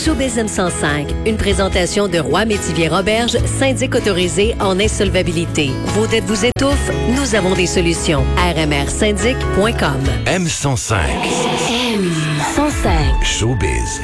Showbiz M105, une présentation de Roy Métivier Roberge, syndic autorisé en insolvabilité. Vos dettes vous étouffent? Nous avons des solutions. rmrsyndic.com. M105. M105. Showbiz.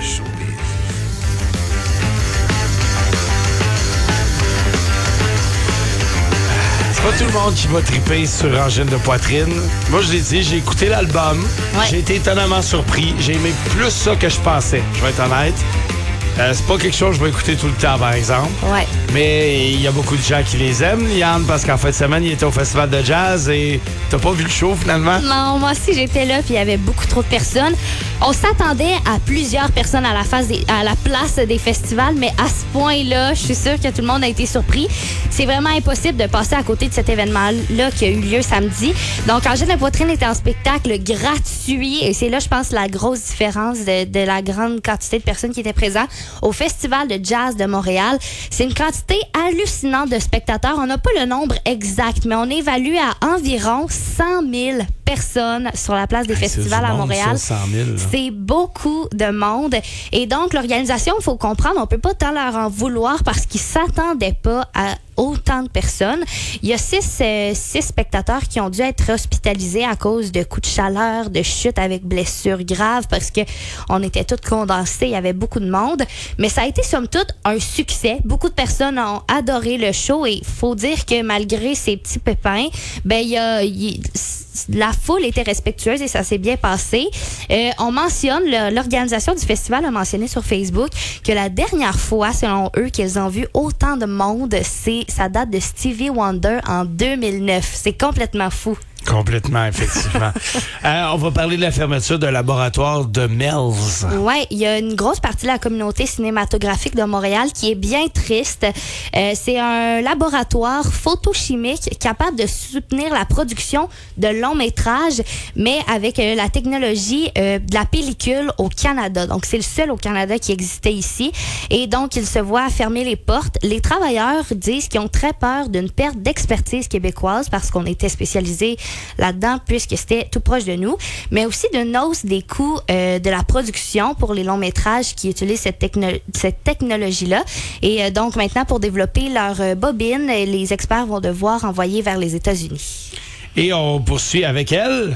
C'est pas tout le monde qui va triper sur Angine de poitrine. Moi, je l'ai dit, j'ai écouté l'album. Ouais. J'ai été étonnamment surpris. J'ai aimé plus ça que je pensais. Je vais être honnête. C'est pas quelque chose que je vais écouter tout le temps, par exemple. Ouais. Mais il y a beaucoup de gens qui les aiment, Yann, parce qu'en fin de semaine, il était au festival de jazz et t'as pas vu le show, finalement? Non, moi aussi, j'étais là, puis il y avait beaucoup trop de personnes. On s'attendait à plusieurs personnes à la place des festivals, mais à ce point-là, je suis sûre que tout le monde a été surpris. C'est vraiment impossible de passer à côté de cet événement-là qui a eu lieu samedi. Donc, Angine de poitrine était en spectacle gratuit, et c'est là, je pense, la grosse différence de la grande quantité de personnes qui étaient présentes au Festival de jazz de Montréal. C'est une quantité hallucinante de spectateurs. On n'a pas le nombre exact, mais on évalue à environ 100 000 personnes sur la place des festivals à Montréal. Ça, 100 000, c'est beaucoup de monde. Et donc, l'organisation, il faut comprendre, on peut pas tant leur en vouloir parce qu'ils s'attendaient pas à autant de personnes. Il y a six spectateurs qui ont dû être hospitalisés à cause de coups de chaleur, de chutes avec blessures graves parce que on était tous condensés, il y avait beaucoup de monde. Mais ça a été somme toute un succès. Beaucoup de personnes ont adoré le show et il faut dire que malgré ces petits pépins, la foule était respectueuse et ça s'est bien passé. On mentionne, l'organisation du festival a mentionné sur Facebook que la dernière fois, selon eux, qu'ils ont vu autant de monde, ça date de Stevie Wonder en 2009. C'est complètement fou. Complètement, effectivement. On va parler de la fermeture de laboratoire de Melz. Oui, il y a une grosse partie de la communauté cinématographique de Montréal qui est bien triste. C'est un laboratoire photochimique capable de soutenir la production de longs métrages, mais avec la technologie de la pellicule au Canada. Donc, c'est le seul au Canada qui existait ici. Et donc, il se voit fermer les portes. Les travailleurs disent qu'ils ont très peur d'une perte d'expertise québécoise parce qu'on était spécialisés là-dedans puisque c'était tout proche de nous, mais aussi d'une hausse des coûts de la production pour les longs métrages qui utilisent cette technologie-là. Et donc maintenant, pour développer leur bobine, les experts vont devoir envoyer vers les États-Unis. Et on poursuit avec elle.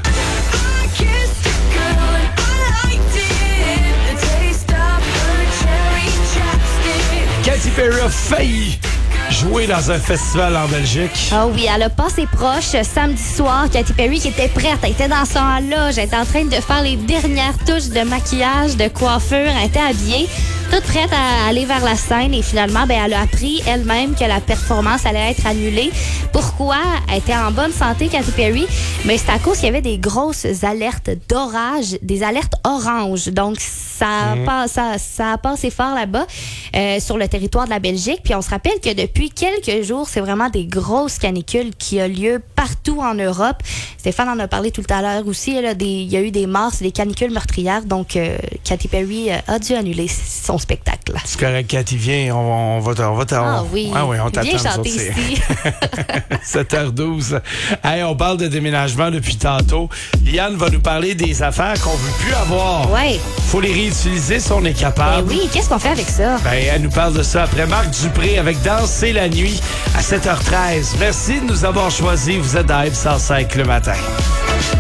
Katy Perry a failli jouer dans un festival en Belgique. Ah oui, elle a passé proche samedi soir. Katy Perry qui était prête, elle était dans son loge, elle était en train de faire les dernières touches de maquillage, de coiffure, elle était habillée, toute prête à aller vers la scène et finalement, elle a appris elle-même que la performance allait être annulée. Pourquoi? Elle était en bonne santé, Katy Perry, mais c'est à cause qu'il y avait des grosses alertes d'orage, des alertes oranges. Donc, ça a passé fort là-bas sur le territoire de la Belgique. Puis on se rappelle que depuis quelques jours, c'est vraiment des grosses canicules qui ont lieu partout en Europe. Stéphane en a parlé tout à l'heure aussi. Il y a eu des morts, c'est des canicules meurtrières. Donc, Katy Perry a dû annuler son spectacle. C'est correct, Katy, viens, on va Ah oui, on t'attend. viens chanter ici. 7h12. Hey, on parle de déménagement depuis tantôt. Liane va nous parler des affaires qu'on veut plus avoir. Ouais. Faut les réutiliser si on est capable. Oui, qu'est-ce qu'on fait avec ça? Elle nous parle de ça après Marc Dupré avec Danser la nuit à 7h13. Merci de nous avoir choisis. Vous êtes dans M105 le matin.